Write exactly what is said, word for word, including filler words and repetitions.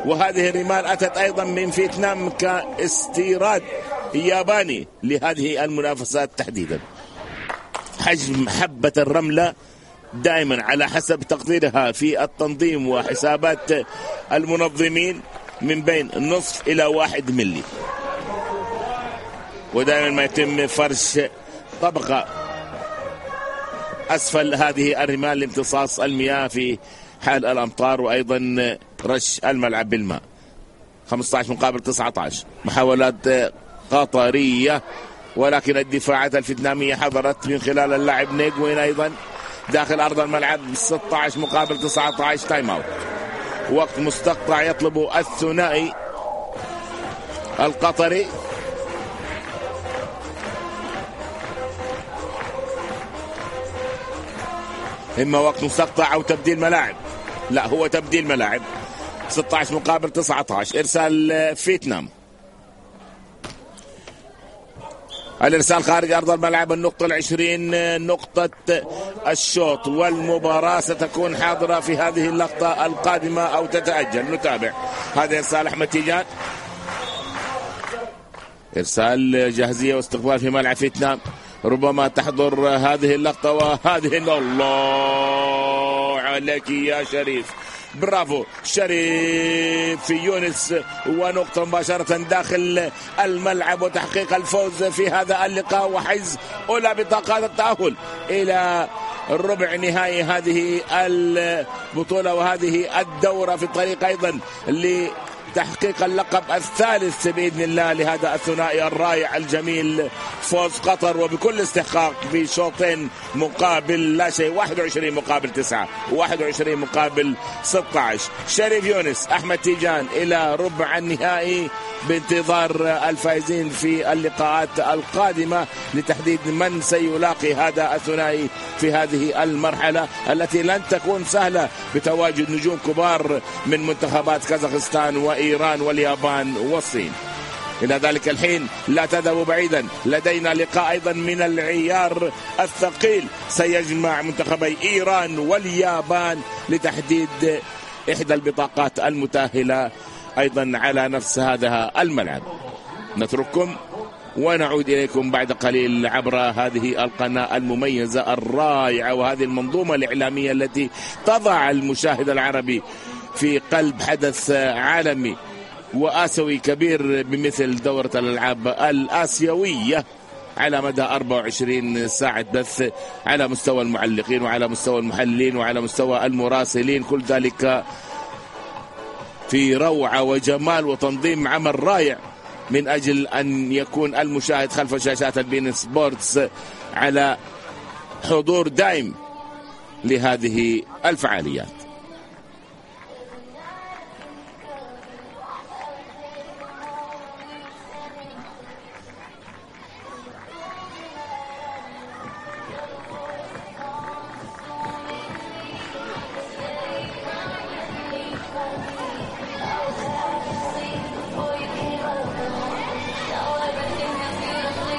وهذه الرمال أتت أيضا من فيتنام كاستيراد ياباني لهذه المنافسات تحديدا. حجم حبة الرملة دائما على حسب تقديرها في التنظيم وحسابات المنظمين من بين نصف إلى واحد ملي، ودائما ما يتم فرش طبقة أسفل هذه الرمال لامتصاص المياه في حال الأمطار، وأيضا رش الملعب بالماء. خمسة عشر مقابل تسعة عشر محاولات قطرية، ولكن الدفاعات الفيتنامية حضرت من خلال اللاعب نيغوين أيضا داخل أرض الملعب. ستة عشر مقابل تسعة عشر تايم أوت. وقت مستقطع يطلب الثنائي القطري. إما وقت مستقطع أو تبديل ملاعب. لا، هو تبديل ملاعب. ستة عشر مقابل تسعة عشر. إرسال فيتنام. الإرسال خارج أرض الملعب. النقطة العشرين نقطة الشوط، والمباراة ستكون حاضرة في هذه اللقطة القادمة أو تتأجل. نتابع. هذا إرسال أحمد تيجان. إرسال جاهزية واستقبال في ملعب فيتنام. ربما تحضر هذه اللقطة وهذه. الله عليك يا شريف، برافو شريف في يونس، ونقطة مباشرة داخل الملعب وتحقيق الفوز في هذا اللقاء وحيز أولى بطاقات التأهل إلى ربع نهائي هذه البطولة وهذه الدورة، في الطريق أيضا لتحقيق اللقب الثالث بإذن الله لهذا الثنائي الرائع الجميل. فوز قطر وبكل استحقاق بشوطين مقابل لا شيء. واحد وعشرين مقابل تسعة، واحد وعشرين مقابل ستة عشر. شريف يونس، أحمد تيجان إلى ربع النهائي بانتظار الفائزين في اللقاءات القادمة لتحديد من سيلاقي هذا الثنائي في هذه المرحلة التي لن تكون سهلة بتواجد نجوم كبار من منتخبات كازاخستان وإيران واليابان والصين. إلى ذلك الحين لا تذهبوا بعيدا، لدينا لقاء أيضا من العيار الثقيل سيجمع منتخبي إيران واليابان لتحديد إحدى البطاقات المتأهلة أيضا على نفس هذا الملعب. نترككم ونعود إليكم بعد قليل عبر هذه القناة المميزة الرائعة وهذه المنظومة الإعلامية التي تضع المشاهد العربي في قلب حدث عالمي وآسيوي كبير بمثل دورة الألعاب الآسيوية على مدى أربعة وعشرين ساعة بث على مستوى المعلقين وعلى مستوى المحللين وعلى مستوى المراسلين، كل ذلك في روعة وجمال وتنظيم عمل رائع من أجل أن يكون المشاهد خلف شاشات البين سبورتس على حضور دائم لهذه الفعاليات.